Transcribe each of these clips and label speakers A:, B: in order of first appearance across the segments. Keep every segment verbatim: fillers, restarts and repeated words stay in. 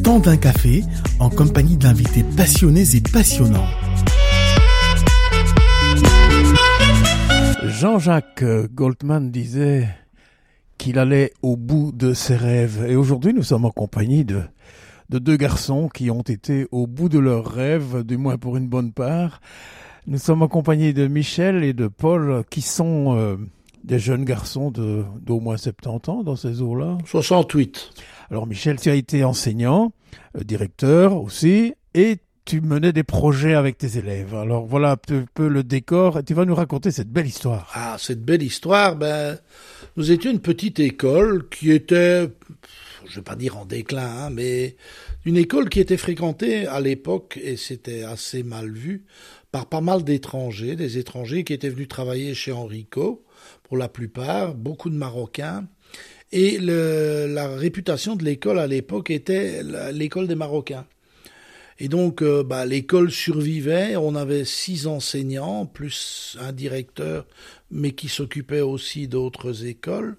A: temps d'un café en compagnie d'invités passionnés et passionnants.
B: Jean-Jacques Goldman disait qu'il allait au bout de ses rêves. Et aujourd'hui, nous sommes en compagnie de, de deux garçons qui ont été au bout de leurs rêves, du moins pour une bonne part. Nous sommes en compagnie de Michel et de Paul, qui sont euh, des jeunes garçons de, d'au moins soixante-dix ans dans ces eaux-là.
C: soixante-huit.
B: Alors Michel, tu as été enseignant, euh, directeur aussi, et tu menais des projets avec tes élèves. Alors voilà un peu, peu le décor. Tu vas nous raconter cette belle histoire.
C: Ah, cette belle histoire, ben, nous étions une petite école qui était, je vais pas dire en déclin, hein, mais une école qui était fréquentée à l'époque, et c'était assez mal vu, par pas mal d'étrangers, des étrangers qui étaient venus travailler chez Enrico, pour la plupart, beaucoup de Marocains. Et le, la réputation de l'école à l'époque était l'école des Marocains. Et donc, euh, bah, l'école survivait. On avait six enseignants, plus un directeur, mais qui s'occupait aussi d'autres écoles.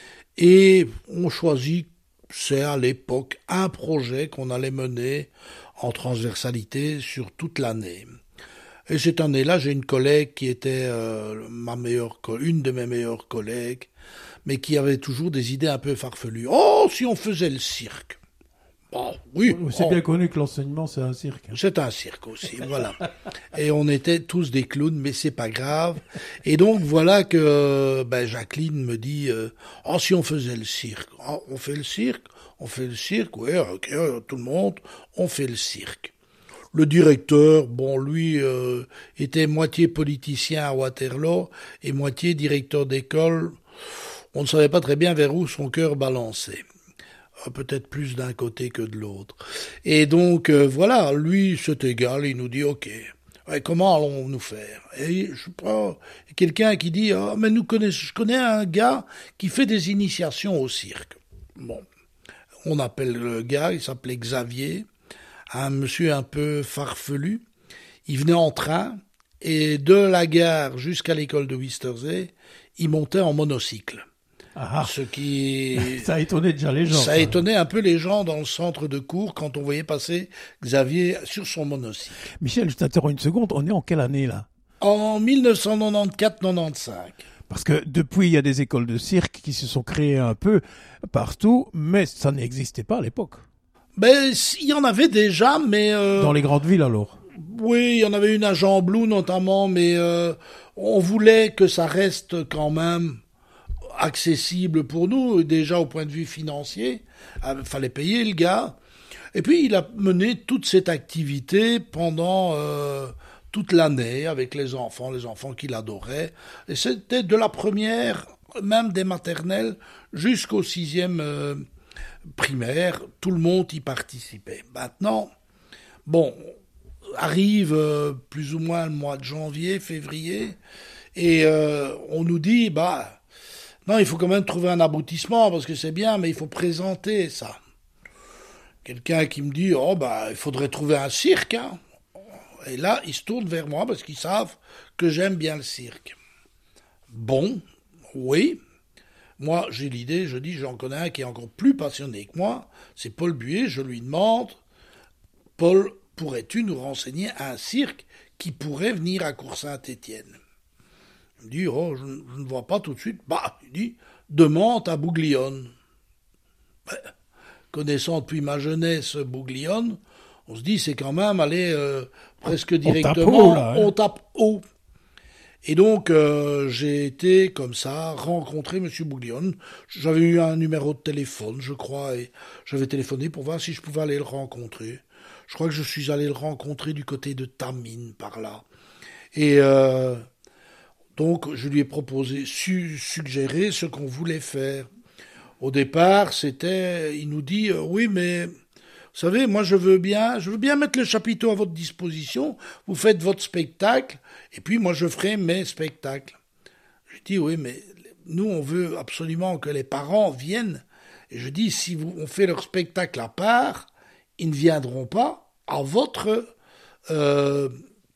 C: Et on choisit, c'est à l'époque, un projet qu'on allait mener en transversalité sur toute l'année. Et cette année-là, j'ai une collègue qui était euh, ma meilleure, une de mes meilleures collègues, mais qui avait toujours des idées un peu farfelues. Oh, si on faisait le cirque! Oh, oui.
B: C'est
C: oh.
B: bien connu que l'enseignement, c'est un cirque. Hein.
C: C'est un cirque aussi, voilà. Et on était tous des clowns, mais c'est pas grave. Et donc, voilà que ben, Jacqueline me dit euh, « Oh, si on faisait le cirque. Oh, on fait le cirque, on fait le cirque, oui, ok, tout le monde, on fait le cirque. » Le directeur, bon, lui, euh, était moitié politicien à Waterloo et moitié directeur d'école. On ne savait pas très bien vers où son cœur balançait. Peut-être plus d'un côté que de l'autre. Et donc, euh, voilà, lui, c'est égal, il nous dit, ok, ouais, comment allons-nous faire? Et je prends quelqu'un qui dit, ah, mais nous connaissons, je connais un gars qui fait des initiations au cirque. Bon, on appelle le gars, il s'appelait Xavier, un monsieur un peu farfelu. Il venait en train, et de la gare jusqu'à l'école de Wistersee, il montait en monocycle.
B: Ah,
C: Ce qui
B: ça a étonné déjà les gens.
C: Ça a étonné un peu les gens dans le centre de cours quand on voyait passer Xavier sur son monocycle.
B: Michel, je t'interromps une seconde. On est en quelle année là?
C: En dix-neuf cent quatre-vingt-quatorze quatre-vingt-quinze.
B: Parce que depuis, il y a des écoles de cirque qui se sont créées un peu partout, mais ça n'existait pas à l'époque.
C: Ben, il y en avait déjà, mais... Euh...
B: Dans les grandes villes alors?
C: Oui, il y en avait une à Jean-Blou notamment, mais euh, on voulait que ça reste quand même accessible pour nous, déjà au point de vue financier. Il fallait payer le gars. Et puis, il a mené toute cette activité pendant euh, toute l'année avec les enfants, les enfants qu'il adorait. Et c'était de la première, même des maternelles, jusqu'au sixième euh, primaire. Tout le monde y participait. Maintenant, bon, arrive euh, plus ou moins le mois de janvier, février, et euh, on nous dit, bah... Non, il faut quand même trouver un aboutissement, parce que c'est bien, mais il faut présenter ça. Quelqu'un qui me dit, oh, bah, il faudrait trouver un cirque, hein. Et là, ils se tournent vers moi, parce qu'ils savent que j'aime bien le cirque. Bon, oui. Moi, j'ai l'idée, je dis, j'en connais un qui est encore plus passionné que moi, c'est Paul Buet, je lui demande, Paul, pourrais-tu nous renseigner un cirque qui pourrait venir à Cour-Saint-Étienne? Il me dit, oh, je, je ne vois pas tout de suite. Bah, il dit, demande à Bouglione. Ben, connaissant depuis ma jeunesse Bouglione, on se dit, c'est quand même aller euh, presque directement,
B: on tape haut, là, hein.
C: On tape haut. Et donc, euh, j'ai été, comme ça, rencontrer M. Bouglione. J'avais eu un numéro de téléphone, je crois, et j'avais téléphoné pour voir si je pouvais aller le rencontrer. Je crois que je suis allé le rencontrer du côté de Tamine, par là. Et... Euh, Donc, je lui ai proposé, su, suggéré ce qu'on voulait faire. Au départ, c'était, il nous dit, euh, oui, mais, vous savez, moi, je veux bien, je veux bien mettre le chapiteau à votre disposition. Vous faites votre spectacle, et puis moi, je ferai mes spectacles. Je dis, oui, mais nous, on veut absolument que les parents viennent. Et je dis, si vous, on fait leur spectacle à part, ils ne viendront pas à votre, euh,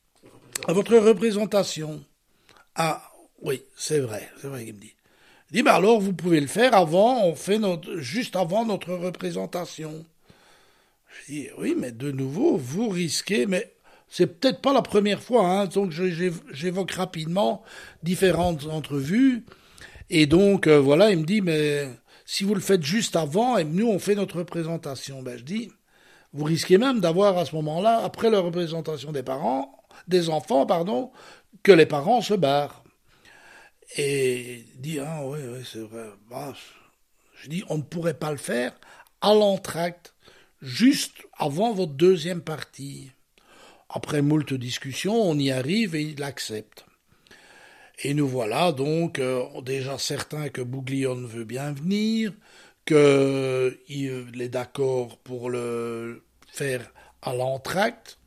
C: à votre représentation. Ah, oui, c'est vrai, c'est vrai qu'il me dit. Il dit, bah alors, vous pouvez le faire avant, on fait notre, juste avant notre représentation. Je dis, oui, mais de nouveau, vous risquez, mais c'est peut-être pas la première fois, hein, donc je, j'évoque rapidement différentes entrevues, et donc, euh, voilà, il me dit, mais si vous le faites juste avant, et nous, on fait notre représentation, ben je dis, vous risquez même d'avoir à ce moment-là, après la représentation des parents, des enfants, pardon, que les parents se barrent. Et il dit, ah oui, oui, c'est vrai. Bah, je dis, on ne pourrait pas le faire à l'entracte, juste avant votre deuxième partie. Après moult discussions, on y arrive et il accepte. Et nous voilà donc euh, déjà certains que Bouglione veut bien venir, qu'il est d'accord pour le faire à l'entracte.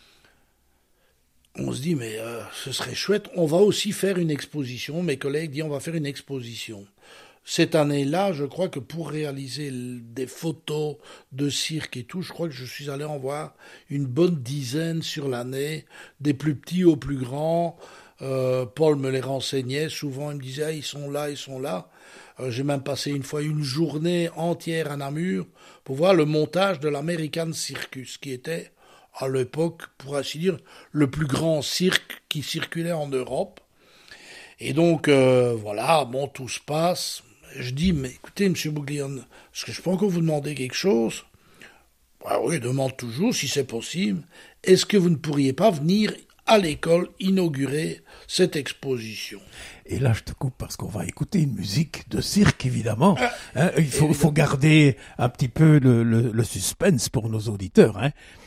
C: On se dit, mais euh, ce serait chouette, on va aussi faire une exposition. Mes collègues disent, on va faire une exposition. Cette année-là, je crois que pour réaliser des photos de cirque et tout, je crois que je suis allé en voir une bonne dizaine sur l'année, des plus petits aux plus grands. Euh, Paul me les renseignait, souvent il me disait, ah, ils sont là, ils sont là. Euh, j'ai même passé une fois une journée entière à Namur pour voir le montage de l'American Circus, qui était, à l'époque, pour ainsi dire, le plus grand cirque qui circulait en Europe. Et donc, euh, voilà, bon, tout se passe. Je dis, mais écoutez, monsieur Bouglione, est-ce que je peux encore vous demander quelque chose? Bah oui, demande toujours, si c'est possible. Est-ce que vous ne pourriez pas venir à l'école inaugurer cette exposition?
B: Et là, je te coupe parce qu'on va écouter une musique de cirque, évidemment. Hein, il faut, faut garder un petit peu le, le, le suspense pour nos auditeurs. Hein.